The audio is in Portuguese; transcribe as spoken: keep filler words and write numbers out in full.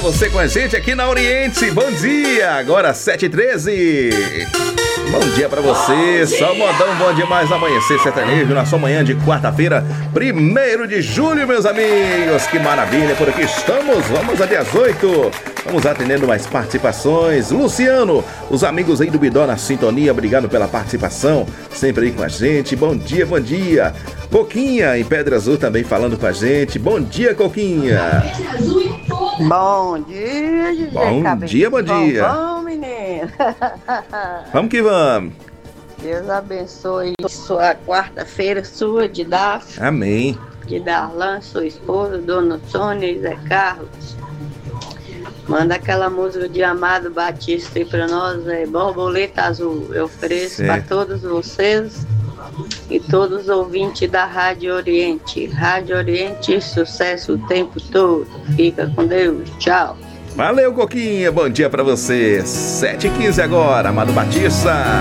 você com a gente aqui na Oriente. Bom dia, agora sete e treze. Bom dia pra você, só modão, bom dia mais amanhecer sertanejo na sua manhã de quarta-feira, primeiro de julho, meus amigos. Que maravilha, por aqui estamos, vamos até às oito. Vamos atendendo mais participações. Luciano, os amigos aí do Bidó na sintonia, obrigado pela participação, sempre aí com a gente. Bom dia, bom dia. Coquinha em Pedra Azul também falando com a gente. Bom dia, Coquinha. Bom dia, G G. Bom Cabeça. dia, bom dia. Bom, bom, menino. Vamos que vamos. Deus abençoe sua quarta-feira, sua de Daf, Amém. de Darlan, sua esposa, Dona Sônia e Zé Carlos. Manda aquela música de Amado Batista aí pra nós, é Borboleta Azul. Eu ofereço para todos vocês e todos os ouvintes da Rádio Oriente. Rádio Oriente, sucesso o tempo todo. Fica com Deus. Tchau. Valeu, Coquinha. Bom dia pra você. sete e quinze agora, Amado Batista.